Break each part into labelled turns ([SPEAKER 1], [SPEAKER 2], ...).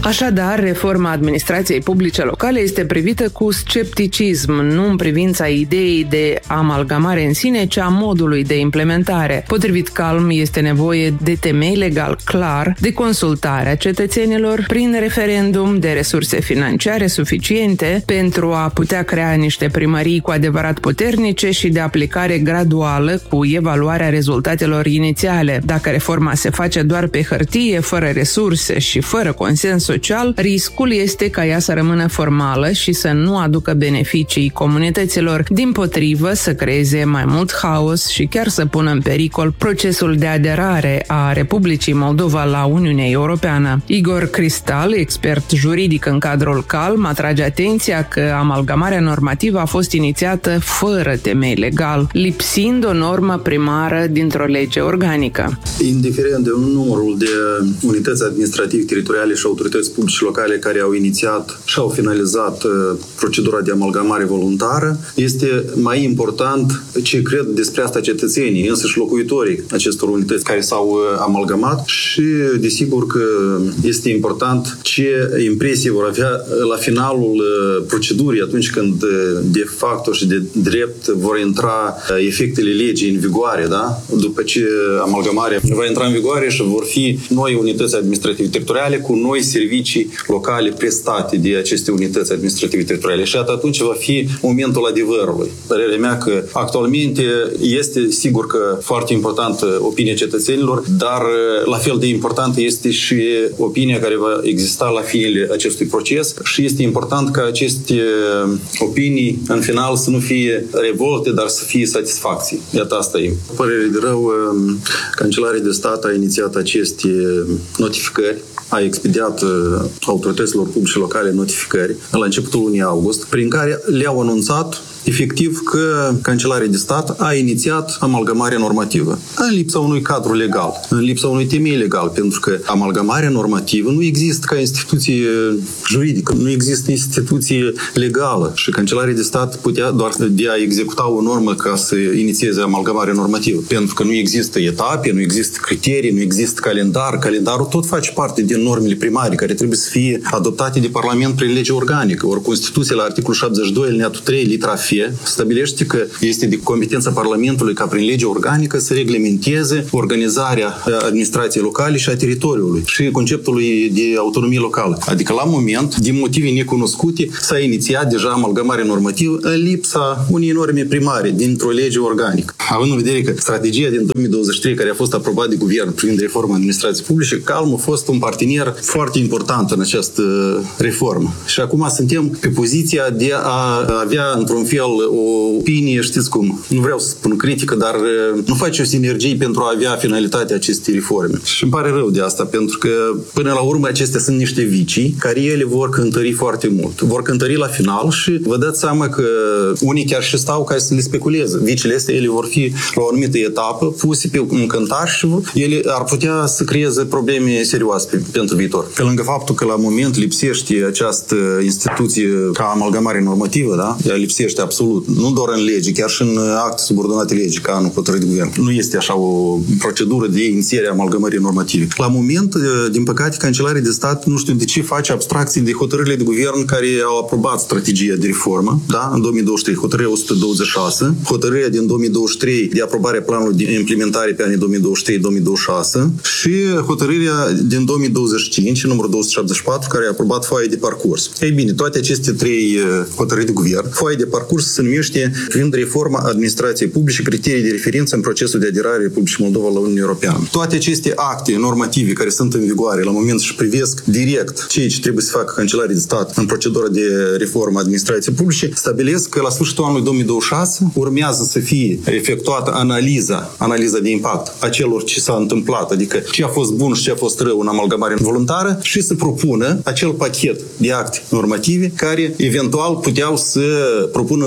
[SPEAKER 1] Așadar, reforma administrației publice locale este privită cu scepticism, nu în privința ideii de amalgamare în sine, ci a modului de implementare. Potrivit Calm, este nevoie de temei legal clar, de consultarea cetățenilor prin referendum, de resurse financiare suficiente pentru a putea crea niște primării cu adevărat puternice și de aplicare graduală cu evaluarea rezultatelor inițiale. Dacă reforma se face doar pe hârtie, fără resurse și fără consens social, riscul este ca ea să rămână formală și să nu aducă beneficii comunităților, dimpotrivă să creeze mai mult haos și chiar să pună în pericol procesul de aderare a Republicii Moldova la Uniunea Europeană. Igor Cristal, expert juridic în cadrul Calm, atrage atenția că amalgamarea normativă a fost inițiată fără temei legal, lipsind o normă primară dintr-o lege organică.
[SPEAKER 2] Indiferent de numărul de unități administrative teritoriale și autorități publice locale care au inițiat și au finalizat procedura de amalgamare voluntară, este mai important ce cred despre asta cetățenii, însăși locuitorii acestor unități care s-au amalgamat și, desigur, că este important ce impresie vor avea la finalul procedurii, atunci când de facto și de drept vor intra efectele legii în vigoare, da? După ce amalgamarea va intra în vigoare și vor fi noi unități administrative teritoriale cu noi servicii locale prestate de aceste unități administrative teritoriale. Și atunci va fi momentul adevărului. Părerea mea că actualmente este sigur că foarte importantă opinia cetățenilor, dar la fel de importantă este și opinia care va exista la finele acestui proces și este important ca aceste opinii în final să nu fie revolte, dar să fie satisfacții. Iată, asta e. Părere de rău, Cancelarea de Stat a inițiat aceste notificări, a expediat autorităților publice locale notificări la începutul lunii august, prin care le-au anunțat efectiv că Cancelarea de Stat a inițiat amalgamarea normativă. În lipsa unui cadru legal, în lipsa unui temei legal, pentru că amalgamarea normativă nu există ca instituție juridică, nu există instituție legală și Cancelarea de Stat putea doar de a executa o normă ca să inițieze amalgamarea normativă, pentru că nu există etape, nu există criterii, nu există calendar. Calendarul tot face parte din normele primare care trebuie să fie adoptate de Parlament prin lege organică. Ori Constituția la articolul 72, alineatul 3, litera F, stabilește că este de competența Parlamentului ca prin lege organică să reglementeze organizarea administrației locale și a teritoriului și conceptului de autonomie locală. Adică la moment, din motive necunoscute, s-a inițiat deja amalgamarea normativă în lipsa unei norme primare dintr-o lege organică. Având în vedere că strategia din 2023 care a fost aprobată de guvern privind reforma administrației publice, Calm a fost un partener foarte important în această reformă. Și acum suntem pe poziția de a avea într-un fel o opinie, știți cum, nu vreau să spun critică, dar nu face o sinergie pentru a avea finalitatea acestei reforme. Și îmi pare rău de asta, pentru că până la urmă acestea sunt niște vicii care ele vor cântări foarte mult. Vor cântări la final și vă dați seama că unii chiar și stau ca să le speculeze. Viciile astea, ele vor fi la o anumită etapă puse pe un cântar și ele ar putea să creeze probleme serioase pentru viitor. Pe lângă faptul că la moment lipsește această instituție ca amalgamare normativă, da? Ea lipsește absolut. Nu doar în lege, chiar și în acte subordonate legii, ca anul hotărât de guvern. Nu este așa o procedură de inițiere a amalgamării normative. La moment, din păcate, Cancelarea de Stat, nu știu de ce, face abstracții de hotărârile de guvern care au aprobat strategia de reformă, da? În 2023, hotărârea 126, hotărârea din 2023 de aprobare a planului de implementare pe anii 2023-2026 și hotărârea din 2025, numărul 274, care a aprobat foaia de parcurs. Ei bine, toate aceste trei hotărâri de guvern, foaia de parcurs se numește privind reforma administrației publice, criterii de referință în procesul de aderare a Republicii Moldova la Uniunea Europeană. Toate aceste acte normative care sunt în vigoare la moment și privesc direct ceea ce trebuie să facă Cancelarea de Stat în procedura de reformă a administrației publice, stabilesc că la sfârșitul anului 2026 urmează să fie efectuată analiza de impact a celor ce s-a întâmplat, adică ce a fost bun și ce a fost rău în amalgamare voluntară și să propună acel pachet de acte normative care eventual puteau să propună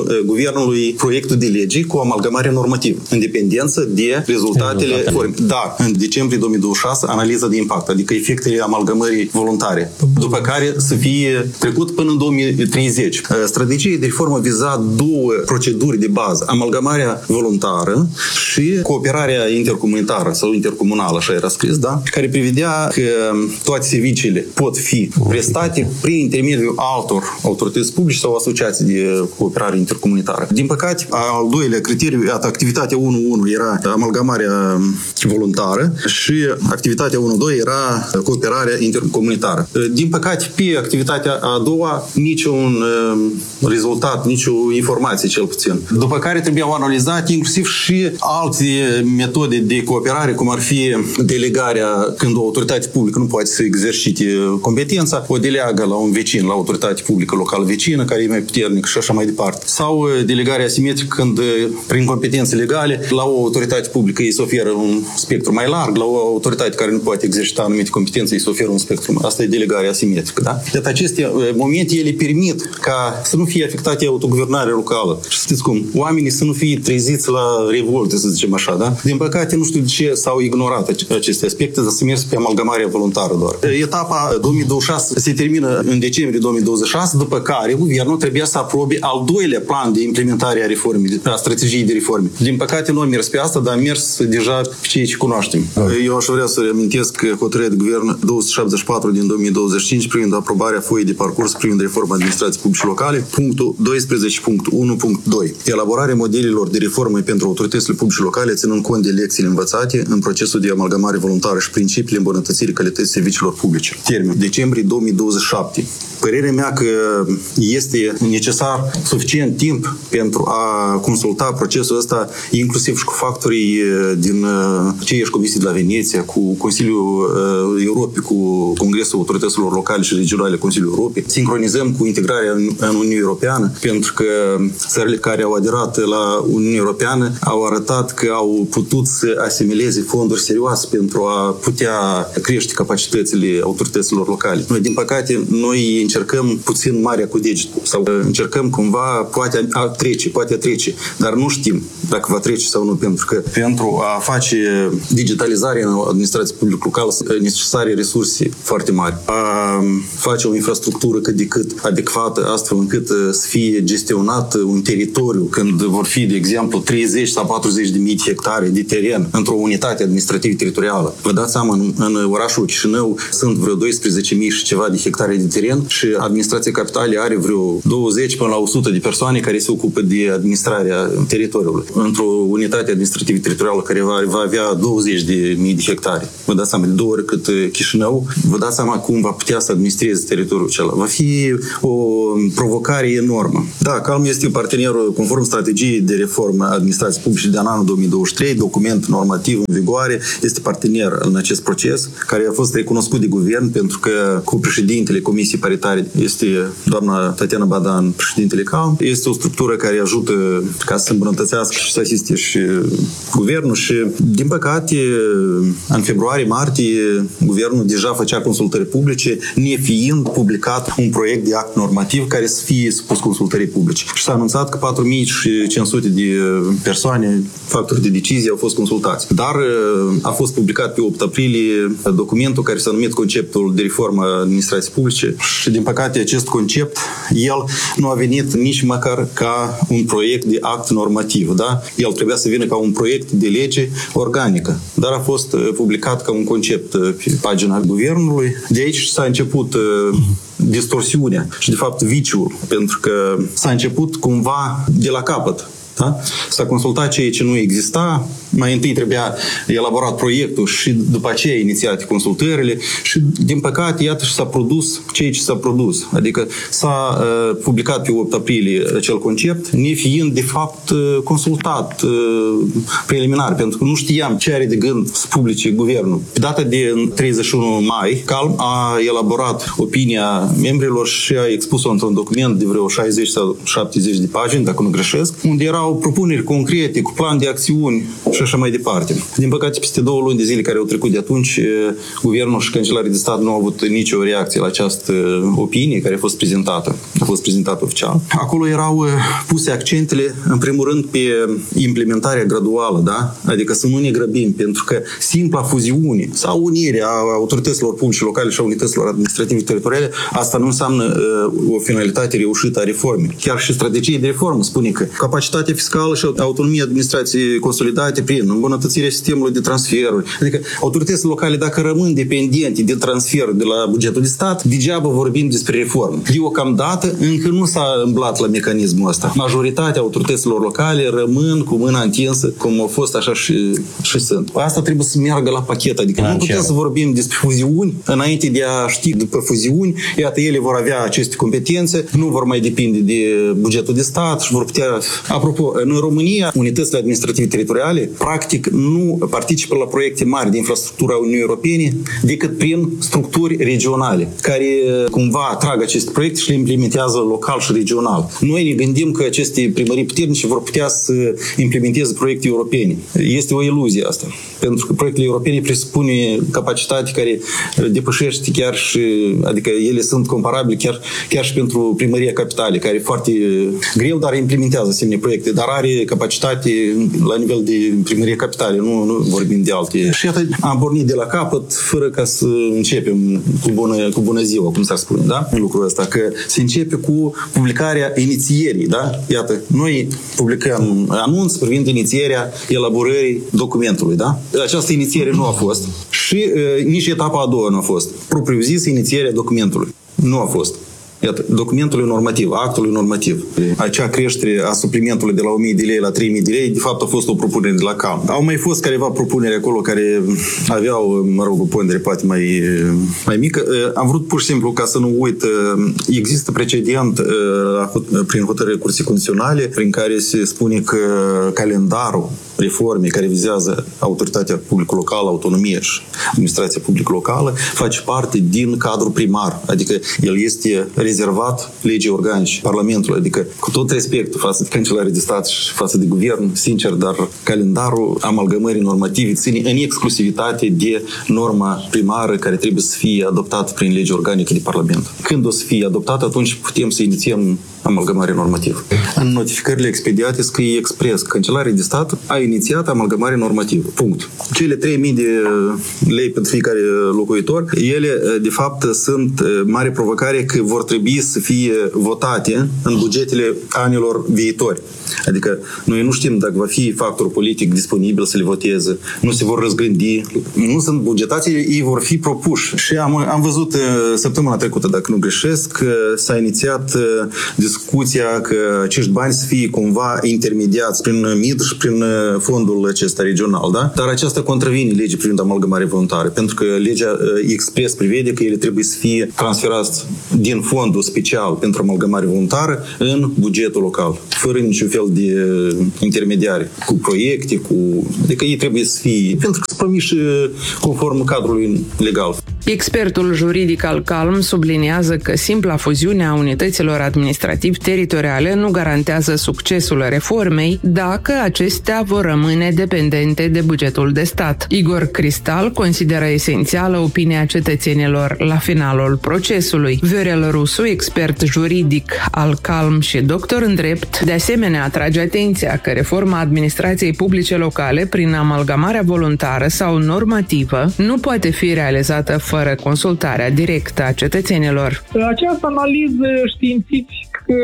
[SPEAKER 2] guvernului proiectul de lege cu amalgamare normativă, în dependență de rezultatele reformei. Da, în decembrie 2026, analiza de impact, adică efectele amalgamării voluntare, după care să fie trecut până în 2030. Strategia de reformă viza două proceduri de bază, amalgamarea voluntară și cooperarea intercomunitară sau intercomunală, așa era scris, da? Care prevedea că toate serviciile pot fi prestate prin intermediul altor autorități publice sau asociații de cooperare intercomunitară. Din păcate, al doilea criteriu, activitatea 1.1 era amalgamarea voluntară și activitatea 1.2 era cooperarea intercomunitară. Din păcate, pe activitatea a doua, niciun rezultat, nicio informație, cel puțin. După care trebuiau analizate inclusiv și alte metode de cooperare, cum ar fi delegarea, când o autoritate publică nu poate să exercite competența, o deleagă la un vecin, la autoritate publică locală vecină, care e mai puternic și așa mai departe. Sau delegarea asimetrică, când prin competențe legale, la o autoritate publică îi se oferă un spectru mai larg, la o autoritate care nu poate exercita anumite competențe îi se oferă un spectru. Asta e delegarea asimetrică, da? Deci aceste momente, ele permit ca să nu fie afectate autoguvernarea locală. Și știți cum? Oamenii să nu fie treziți la revolte, să zicem așa, da? Din păcate, nu știu de ce s-au ignorat aceste aspecte, dar să mers pe amalgamarea voluntară doar. Etapa 2026 se termină în decembrie 2026, după care guvernul trebuia să aprobe al doilea plan de implementare a reformei, a strategiei de reforme. Din păcate, nu a mers pe asta, dar a mers deja pe ceea ce cunoaștem. Eu aș vrea să reamintesc hotărârea de guvern 274 din 2025 privind aprobarea foii de parcurs privind reforma administrației publice locale, punctul 12.1.2. Elaborarea modelilor de reformă pentru autoritățile publice locale, ținând cont de lecțiile învățate în procesul de amalgamare voluntară și principiile îmbunătățirii calității serviciilor publice. Termen: decembrie 2027. Părerea mea că este necesar suficient timp pentru a consulta procesul ăsta, inclusiv și cu factorii din aceeași comisii de la Veneția, cu Consiliul Europei, cu Congresul Autorităților Locale și Regionale Consiliul Europei. Sincronizăm cu integrarea în Uniunea Europeană, pentru că țările care au aderat la Uniunea Europeană au arătat că au putut să asimileze fonduri serioase pentru a putea crește capacitățile autorităților locale. Noi, din păcate, noi încercăm puțin marea cu degetul sau încercăm cumva, poate a trece, dar nu știm dacă va trece sau nu, pentru că pentru a face digitalizarea în administrația publică locală sunt necesare resurse foarte mari. A face o infrastructură cât de cât adecvată, astfel încât să fie gestionat un teritoriu, când vor fi, de exemplu, 30 sau 40 de mii de hectare de teren într-o unitate administrativă teritorială. Vă dați seama, în orașul Chișinău sunt vreo 12.000 și ceva de hectare de teren și administrația capitală are vreo 20 până la 100 de persoane care se ocupă de administrarea teritoriului. Într-o unitate administrativă teritorială care va avea 20.000 de hectare. Vă dați seama, de 2 ori cât Chișinău, vă dați seama cum va putea să administreze teritoriul acela. Va fi o provocare enormă. Da, Calm este partenerul conform strategiei de reformă administrației publice de anul 2023, document normativ în vigoare, este partener în acest proces, care a fost recunoscut de guvern pentru că cu președintele Comisiei Paritare este doamna Tatiana Badan, președintele Calm. Este o structură care ajută ca să îmbunătățească și să asiste și guvernul și, din păcate, în februarie-martie, guvernul deja făcea consultări publice, nefiind publicat un proiect de act normativ care să fie supus consultării publice. Și s-a anunțat că 4.500 de persoane, factori de decizie, au fost consultați. Dar a fost publicat pe 8 aprilie documentul care s-a numit Conceptul de reformă a administrației publice și, din păcate, acest concept, el nu a venit nici măcar ca un proiect de act normativ, da? El trebuia să vină ca un proiect de lege organică, dar a fost publicat ca un concept pe pagina guvernului. De aici s-a început distorsiunea și, de fapt, viciul, pentru că s-a început cumva de la capăt. Da? S-a consultat ceea ce nu exista, mai întâi trebuia elaborat proiectul și după aceea inițiate consultările și, din păcate, iată și s-a produs ceea ce s-a produs. Adică s-a publicat pe 8 aprilie acel concept, nefiind, de fapt, consultat preliminar, pentru că nu știam ce are de gând să publice guvernul. Pe data de 31 mai, Calm a elaborat opinia membrilor și a expus-o într-un document de vreo 60 sau 70 de pagini, dacă nu greșesc, unde erau propuneri concrete, cu plan de acțiuni și așa mai departe. Din păcate, peste 2 luni de zile care au trecut de atunci, guvernul și Cancelarii de Stat nu au avut nicio reacție la această opinie care a fost prezentată oficial. Acolo erau puse accentele, în primul rând, pe implementarea graduală, da? Adică să nu ne grăbim, pentru că simpla fuziune sau unirea autorităților publice locale și a unităților administrative teritoriale, asta nu înseamnă o finalitate reușită a reformei. Chiar și strategia de reformă spune că capacitatea fiscală și autonomia administrației consolidate prin îmbunătățirea sistemului de transferuri. Adică autoritățile locale, dacă rămân dependiente de transfer de la bugetul de stat, degeaba vorbim despre reformă. Deocamdată încă nu s-a îmblat la mecanismul ăsta. Majoritatea autorităților locale rămân cu mâna întinsă, cum au fost, așa și sunt. Asta trebuie să meargă la pachet. Adică nu putem să vorbim despre fuziuni înainte de a ști după fuziuni. Iată, ele vor avea aceste competențe, nu vor mai depinde de bugetul de stat și vor putea... Apropo, în România, unitățile administrative teritoriale practic nu participă la proiecte mari de infrastructură a Uniunii Europene decât prin structuri regionale, care cumva atrag aceste proiecte și le implementează local și regional. Noi ne gândim că aceste primării puternice vor putea să implementeze proiecte europene. Este o iluzie asta, pentru că proiectele europene presupune capacitate care depășește chiar și, adică ele sunt comparabile chiar și pentru primăria capitale, care e foarte greu, dar implementează asemenea proiecte, dar are capacitate la nivel de primărie capitale, nu vorbim de alte. Și iată, am pornit de la capăt, fără ca să începem cu bună ziua, cum s-ar spune, da? Lucrul ăsta, că se începe cu publicarea inițierii, da? Iată, noi publicăm anunț privind inițierea elaborării documentului, da? Această inițiere nu a fost și nici etapa a doua nu a fost. Propriu-zis, inițierea documentului. Nu a fost. Iată, documentului normativ, actului normativ. Acea creștere a suplimentului de la 1.000 de lei la 3.000 de lei, de fapt a fost o propunere de la CAM. Au mai fost careva propuneri acolo care aveau, o pondere poate mai mică. Am vrut pur și simplu, ca să nu uit, există precedent prin hotărâri Curții Constituționale, prin care se spune că calendarul reformei care vizează autoritatea publică locală, autonomie și administrația publică locală, face parte din cadrul primar. Adică el este rezervat legii organice Parlamentului. Adică cu tot respectul față de Cancelarii de Stat și față de Guvern, sincer, dar calendarul amalgamării normative ține în exclusivitate de norma primară care trebuie să fie adoptată prin lege organică de Parlament. Când o să fie adoptată, atunci putem să inițiem amalgamare normativă. În notificările expediate scrie expres: Cancelarii de Stat a inițiat amalgamare normativă. Punct. Cele 3.000 de lei pentru fiecare locuitor, ele de fapt sunt mare provocare că vor trebui să fie votate în bugetele anilor viitori. Adică noi nu știm dacă va fi factor politic disponibil să le voteze, nu se vor răzgândi, nu sunt bugetați, ei vor fi propuși. Și am văzut săptămâna trecută, dacă nu greșesc, că s-a inițiat discuția că acești bani să fie cumva intermediați prin MID și prin fondul acesta regional, da? Dar aceasta contravine legii privind amalgamare voluntară, pentru că legea expres prevede că ele trebuie să fie transferați din fondul special pentru amalgamare voluntară în bugetul local, fără niciun fel de intermediari, cu proiecte, adică ei trebuie să fie, pentru că sunt promiși conform cadrului legal.
[SPEAKER 1] Expertul juridic al CALM subliniază că simpla fuziune a unităților administrativ-teritoriale nu garantează succesul reformei dacă acestea vor rămâne dependente de bugetul de stat. Igor Cristal consideră esențială opinia cetățenilor la finalul procesului. Viorel Rusu, expert juridic al CALM și doctor în drept, de asemenea atrage atenția că reforma administrației publice locale prin amalgamarea voluntară sau normativă nu poate fi realizată fără consultarea directă a cetățenilor.
[SPEAKER 3] Această analiză științifică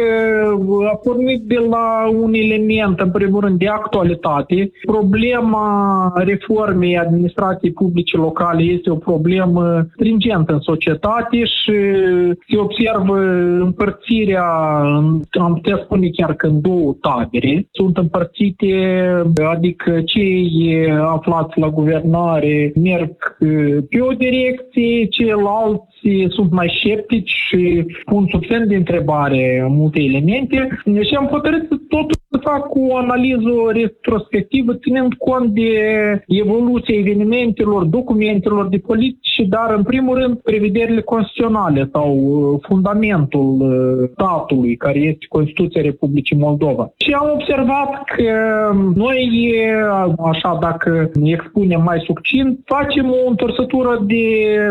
[SPEAKER 3] a pornit de la un element, în primul rând, de actualitate. Problema reformei administrației publice locale este o problemă stringentă în societate și se observă împărțirea, am putea spune chiar că în două tabere. Sunt împărțite, adică cei aflați la guvernare merg pe o direcție, ceilalți sunt mai sceptici și pun sub semn de întrebare multe elemente și am hotărât totul să fac o analiză retrospectivă ținând cont de evoluția evenimentelor, documentelor de politici, dar în primul rând prevederile constituționale sau fundamentul statului, care este Constituția Republicii Moldova. Și am observat că noi, așa dacă expunem mai succint, facem o întorsătură de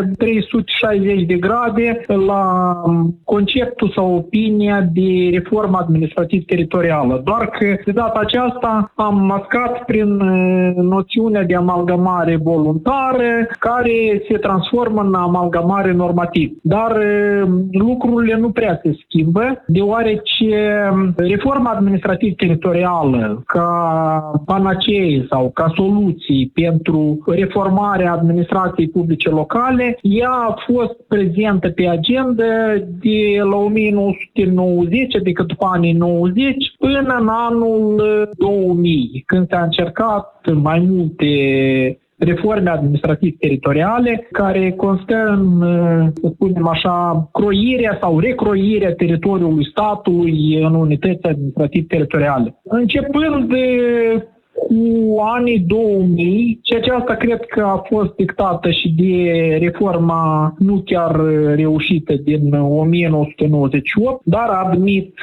[SPEAKER 3] 360 de grade la conceptul sau opinia de reformă administrativ-teritorială. Doar că de data aceasta am mascat prin noțiunea de amalgamare voluntară, care se transformă în amalgamare normativ. Dar lucrurile nu prea se schimbă, deoarece reforma administrativ-teritorială ca panacee sau ca soluții pentru reformarea administrației publice locale, ea a fost prezentă pe agenda de la 1990, adică după anii 90, până în anul 2000, când s-a încercat mai multe reforme administrativ-teritoriale, care constă în, să spunem așa, croirea sau recroirea teritoriului statului în unități administrativ-teritoriale. Începând cu anii 2000, și aceasta cred că a fost dictată și de reforma nu chiar reușită din 1998, dar admit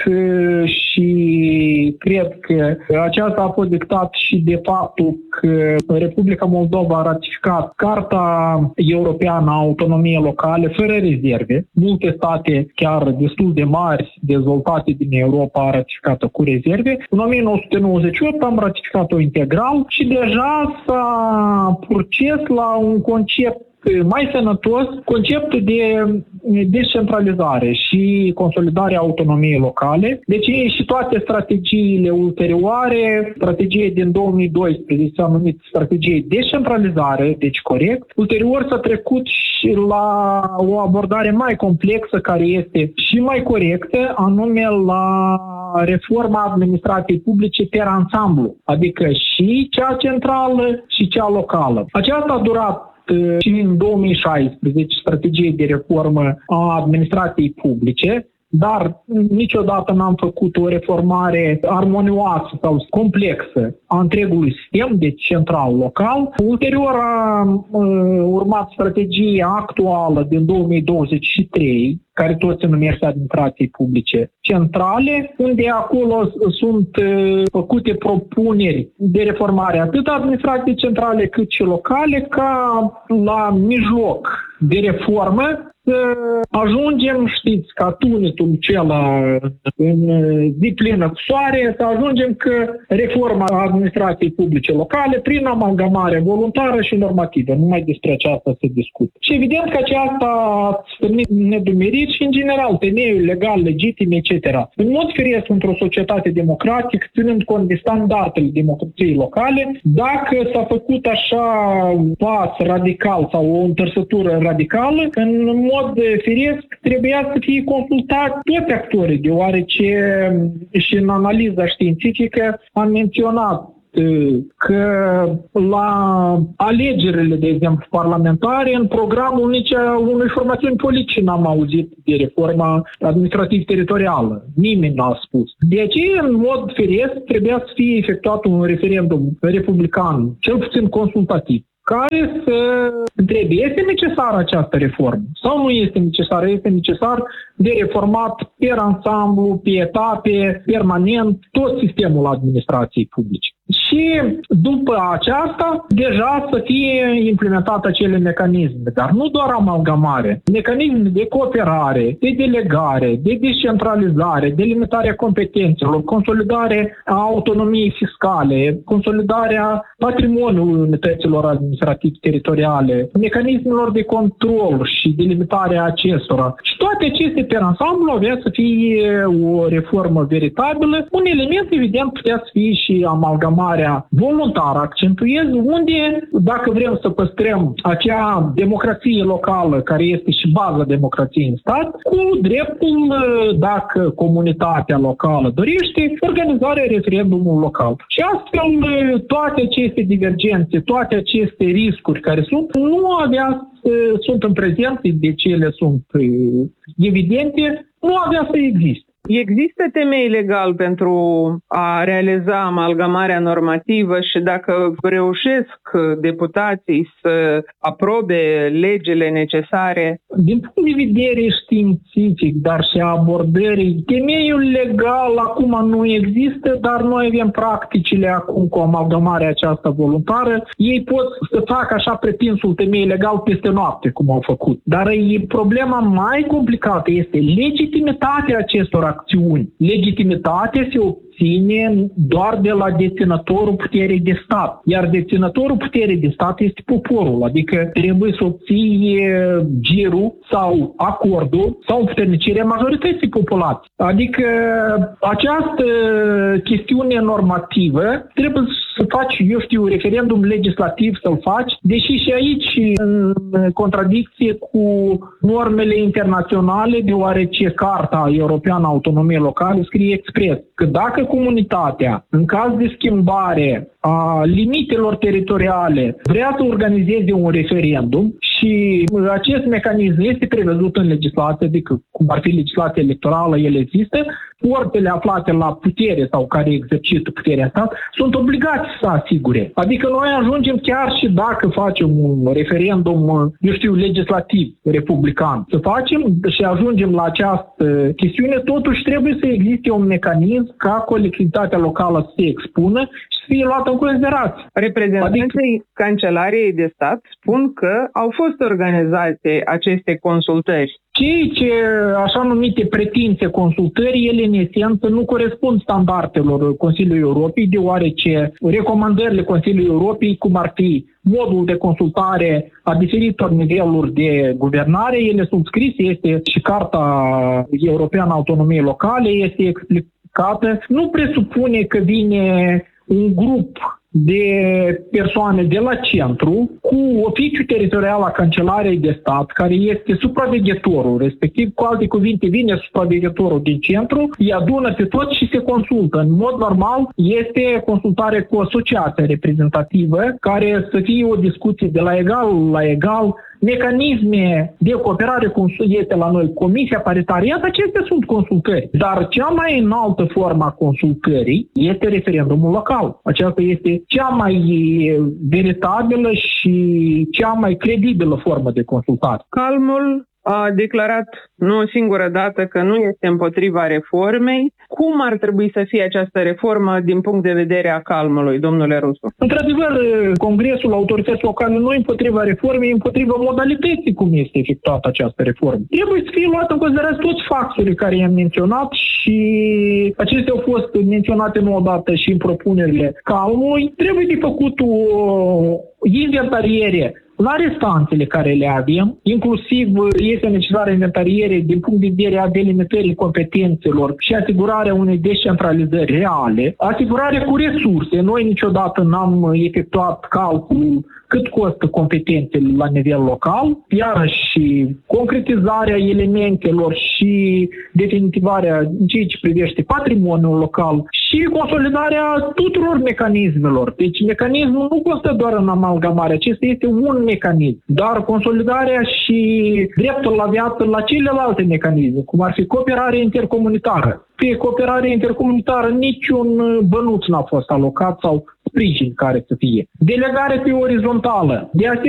[SPEAKER 3] și cred că aceasta a fost dictat și de faptul că Republica Moldova a ratificat Carta Europeană a Autonomiei Locale fără rezerve. Multe state, chiar destul de mari, dezvoltate din Europa, a ratificat-o cu rezerve. În 1998 am ratificat-o integral și deja s-a proces la un concept mai sănătos, conceptul de descentralizare și consolidarea autonomiei locale. Deci și toate strategiile ulterioare, strategia din 2012 s-a numit strategie descentralizare, deci corect. Ulterior s-a trecut și la o abordare mai complexă, care este și mai corectă, anume la reforma administrației publice per ansamblu, adică și cea centrală și cea locală. Aceasta a durat și în 2016 strategie de reformă a administrației publice, dar niciodată n-am făcut o reformare armonioasă sau complexă a întregului sistem, deci central-local. Ulterior a urmat strategia actuală din 2023, care tot se numește administrații publice centrale, unde acolo sunt făcute propuneri de reformare atât a administrației centrale cât și locale, ca la mijloc de reformă să ajungem, știți, ca tunetul acela în zi plină cu soare, să ajungem că reforma administrației publice locale prin amalgamare voluntară și normativă. Numai despre aceasta se discută. Și evident că aceasta a stârnit nedumerit și, în general, temeiul legal, legitim, etc. În mod firesc, într-o societate democratică, ținând cont de standardele democrației locale, dacă s-a făcut așa un pas radical sau o întărsătură radicală, în mod firesc trebuia să fie consultați toți actorii, deoarece și în analiza științifică am menționat că la alegerile, de exemplu, parlamentare, în programul nici a unei formațiuni politice n-am auzit de reforma administrativ-teritorială. Nimeni n-a spus. De aceea, în mod firesc, trebuia să fie efectuat un referendum republican, cel puțin consultativ, care să întrebe, este necesară această reformă sau nu este necesară? Este necesar de reformat per ansamblu, pe etape, permanent, tot sistemul administrației publice. Și după aceasta, deja să fie implementate acele mecanisme, dar nu doar amalgamare, mecanisme de cooperare, de delegare, de descentralizare, de limitarea competențelor, consolidare a autonomiei fiscale, consolidarea patrimoniului unităților administrativ-teritoriale, mecanismelor de control și de limitare a acestora. Și toate aceste per ansamblu avea să fie o reformă veritabilă. Un element, evident, putea să fie și amalgamarea voluntară, accentuez, unde, dacă vrem să păstrăm acea democrație locală, care este și baza democrației în stat, cu dreptul, dacă comunitatea locală dorește, organizarea referendumului local. Și astfel, toate aceste divergențe, toate aceste riscuri care nu sunt în prezent, deci ele sunt evidente, nu avea să existe.
[SPEAKER 1] Există temei legal pentru a realiza amalgamarea normativă și dacă reușesc deputații să aprobe legile necesare?
[SPEAKER 3] Din punct de vedere științific, dar și a abordării, temeiul legal acum nu există, dar noi avem practicile acum cu amalgamarea aceasta voluntară. Ei pot să facă așa pretinsul temei legal peste noapte, cum au făcut. Dar problema mai complicată este legitimitatea acestor acțiuni. Legitimitatea se obține doar de la deținătorul puterii de stat. Iar deținătorul puterii de stat este poporul, adică trebuie să obții girul sau acordul sau împuternicirea majorității populației. Adică această chestiune normativă trebuie să faci, referendum legislativ să-l faci, deși și aici în contradicție cu normele internaționale, deoarece Carta Europeană a Autonomiei Locale scrie expres că dacă comunitatea, în caz de schimbare a limitelor teritoriale, vrea să organizeze un referendum și acest mecanism este prevăzut în legislație, adică cum ar fi legislația electorală, el există, forțele aflate la putere sau care exercită puterea stat sunt obligați să asigure. Adică noi ajungem chiar și dacă facem un referendum, legislativ republican, să facem și ajungem la această chestiune, totuși trebuie să existe un mecanism ca colectivitatea locală să se expună și să fie luată în considerație.
[SPEAKER 1] Reprezentanții Cancelariei de Stat spun că au fost organizate aceste consultări.
[SPEAKER 3] Cei ce așa numite pretinse consultări, ele în esență nu corespund standardelor Consiliului Europei, deoarece recomandările Consiliului Europei, cum ar fi modul de consultare a diferitor niveluri de guvernare, ele sunt scrise, este și Carta Europeană a Autonomiei Locale, este explicată. Nu presupune că vine un grup de persoane de la centru cu oficiul teritorial a Cancelariei de Stat, care este supraveghetorul, respectiv, cu alte cuvinte, vine supraveghetorul din centru, îi adună pe toți și se consultă. În mod normal, este consultare cu asociația reprezentativă, care să fie o discuție de la egal la egal, mecanisme de cooperare, cum este la noi Comisia Paritariat, acestea sunt consultări. Dar cea mai înaltă formă a consultării este referendumul local. Aceasta este cea mai veritabilă și cea mai credibilă formă de consultare.
[SPEAKER 1] Calmul a declarat nu o singură dată că nu este împotriva reformei. Cum ar trebui să fie această reformă din punct de vedere a Calmului, domnule Rusu?
[SPEAKER 3] Într-adevăr, Congresul Autorității Locale nu e împotriva reformei, e împotriva modalității cum este efectuată această reformă. Trebuie să fie luată în considerare toți factorii care i-am menționat și acestea au fost menționate nu odată și în propunerile Calmului. Trebuie de făcut o inventariere la restanțele care le avem, inclusiv este necesară inventariere din punct de vedere a delimitării competențelor și asigurarea unei descentralizări reale, asigurarea cu resurse. Noi niciodată n-am efectuat calculul cât costă competențele la nivel local, iarăși concretizarea elementelor și definitivarea în ceea ce privește patrimoniul local și consolidarea tuturor mecanismelor. Deci mecanismul nu constă doar în amalgamare, acesta este un mecanism, dar consolidarea și dreptul la viață la celelalte mecanisme, cum ar fi cooperarea intercomunitară. Pe cooperarea intercomunitară niciun bănuț n-a fost alocat sau sprijin care să fie. Delegare pe orizontală. De